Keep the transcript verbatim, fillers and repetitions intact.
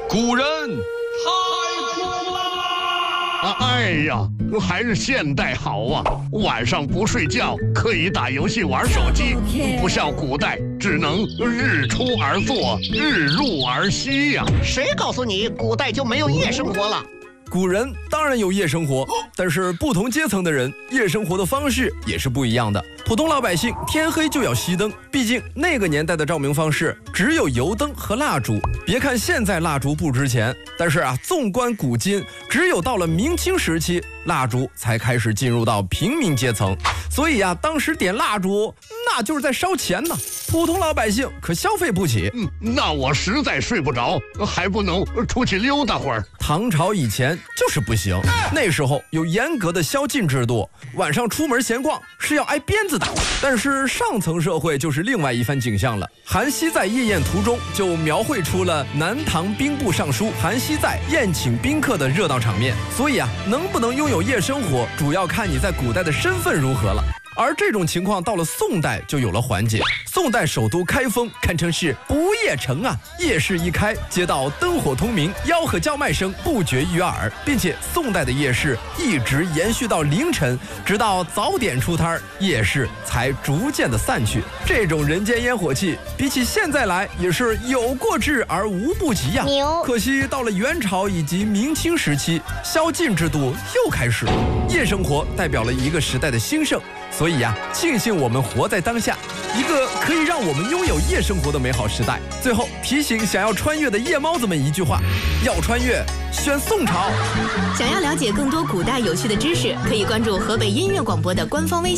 古人太苦了。 啊，哎呀，还是现代好啊！晚上不睡觉，可以打游戏、玩手机，不像古代只能日出而作，日入而息呀、啊。 谁告诉你古代就没有夜生活了？ 古人当然有夜生活，但是不同阶层的人夜生活的方式也是不一样的。普通老百姓天黑就要熄灯，毕竟那个年代的照明方式只有油灯和蜡烛。别看现在蜡烛不值钱，但是啊，纵观古今，只有到了明清时期，蜡烛才开始进入到平民阶层。所以啊，当时点蜡烛那就是在烧钱呢，普通老百姓可消费不起。 嗯，那我实在睡不着，还不能出去溜达会儿。 唐朝以前就是不行，那时候有严格的宵禁制度，晚上出门闲逛是要挨鞭子的。但是上层社会就是另外一番景象了。韩熙载夜宴图中就描绘出了南唐兵部尚书韩熙载宴请宾客的热闹场面。所以啊，能不能拥有夜生活，主要看你在古代的身份如何了。而这种情况到了宋代就有了缓解。宋代首都开封堪称是不夜城啊，夜市一开，街道灯火通明，吆喝叫卖声不绝于耳，并且宋代的夜市一直延续到凌晨，直到早点出摊，夜市才逐渐的散去。这种人间烟火气，比起现在来也是有过之而无不及呀、啊。可惜到了元朝以及明清时期，宵禁制度又开始了，夜生活代表了一个时代的兴盛。所以呀、啊，庆幸我们活在当下，一个可以让我们拥有夜生活的美好时代。最后提醒想要穿越的夜猫子们一句话：要穿越，选宋朝。 想要了解更多古代有趣的知识，可以关注河北音乐广播的官方微信。